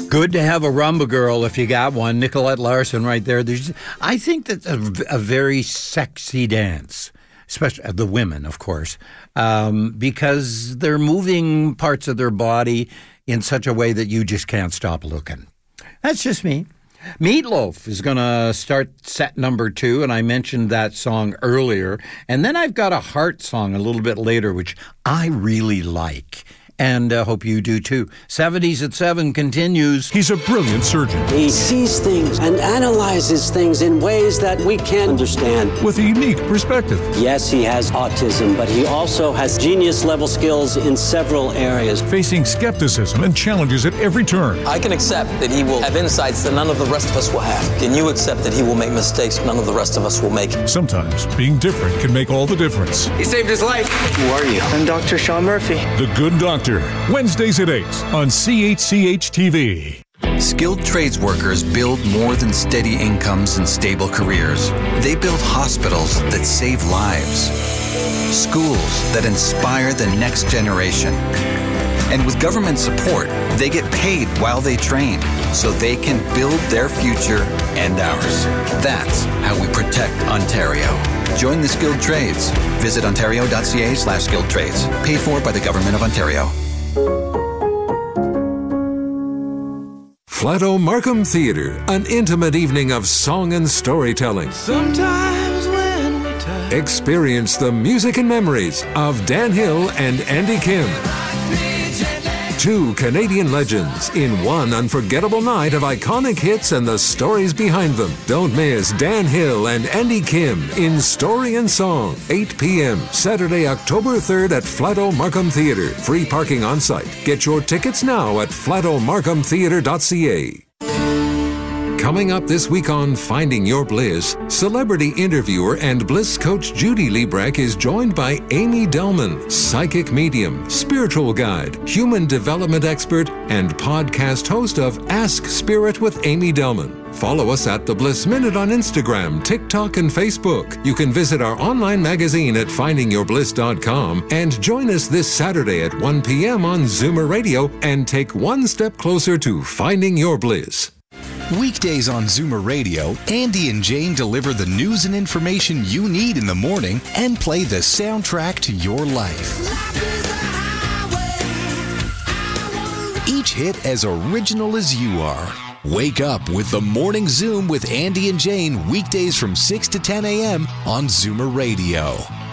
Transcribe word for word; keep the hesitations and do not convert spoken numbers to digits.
Good to have a rumba girl if you got one. Nicolette Larson right there. There's, I think that's a, a very sexy dance, especially the women, of course, um, because they're moving parts of their body in such a way that you just can't stop looking. That's just me. Meatloaf is going to start set number two, and I mentioned that song earlier. And then I've got a Heart song a little bit later, which I really like. And I uh, hope you do too. seventies at seven continues. He's a brilliant surgeon. He sees things and analyzes things in ways that we can't understand. With a unique perspective. Yes, he has autism, but he also has genius-level skills in several areas. Facing skepticism and challenges at every turn. I can accept that he will have insights that none of the rest of us will have. Can you accept that he will make mistakes none of the rest of us will make? Sometimes being different can make all the difference. He saved his life. Who are you? I'm Doctor Sean Murphy. The Good Doctor. Wednesdays at eight on C H C H T V. Skilled trades workers build more than steady incomes and stable careers. They build hospitals that save lives, schools that inspire the next generation. And with government support, they get paid while they train so they can build their future and ours. That's how we protect Ontario. Join the skilled trades. Visit ontario.ca slash skilled trades. Paid for by the Government of Ontario. Flato Markham Theatre, an intimate evening of song and storytelling. Sometimes when we touch. Experience the music and memories of Dan Hill and Andy Kim. Two Canadian legends in one unforgettable night of iconic hits and the stories behind them. Don't miss Dan Hill and Andy Kim in Story and Song, eight p.m. Saturday, October third at Flato Markham Theatre. Free parking on site. Get your tickets now at flato markham theatre dot c a. Coming up this week on Finding Your Bliss, celebrity interviewer and bliss coach Judy Liebrecht is joined by Amy Delman, psychic medium, spiritual guide, human development expert, and podcast host of Ask Spirit with Amy Delman. Follow us at The Bliss Minute on Instagram, TikTok, and Facebook. You can visit our online magazine at finding your bliss dot com and join us this Saturday at one p.m. on Zoomer Radio and take one step closer to finding your bliss. Weekdays on Zoomer Radio, Andy and Jane deliver the news and information you need in the morning and play the soundtrack to your life. Each hit as original as you are. Wake up with the Morning Zoom with Andy and Jane weekdays from six to ten a.m. on Zoomer Radio.